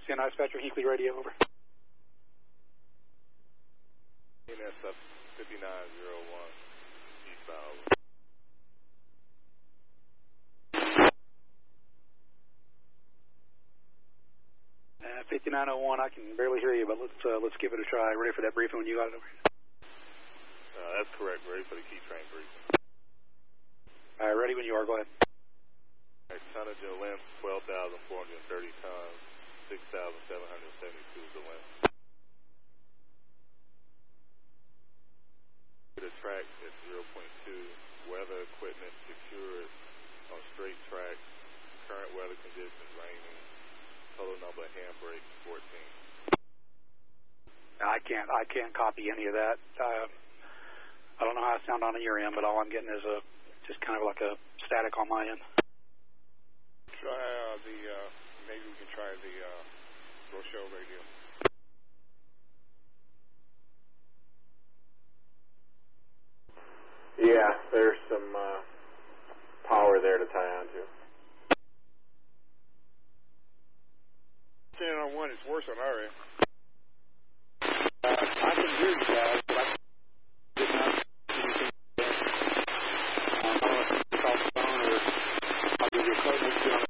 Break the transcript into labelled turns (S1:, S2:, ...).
S1: CN Dispatcher, Hinkley Radio, over.
S2: CNS up 5901, eastbound.
S1: 5901, I can barely hear you, but let's give it a try. Ready for that briefing when you got it over here?
S2: That's correct. Ready for the key train briefing.
S1: All right, ready when you are. Go ahead.
S2: All right, tonnage and length 12,430 tons, 6,772 is the length. The track at 0.2. Weather equipment secured on straight track. Current weather conditions raining. Total number of handbrakes 14.
S1: I can't copy any of that. I don't know how I sound on your end, but all I'm getting is just kind of like a static on my end.
S2: Try maybe we can try the Rochelle radio.
S3: Yeah, there's some power there to tie onto.
S2: Standing on one, it's worse on our end.
S1: I can hear you guys, but I did not see anything. I don't know if it's off the phone or I'll give you a close.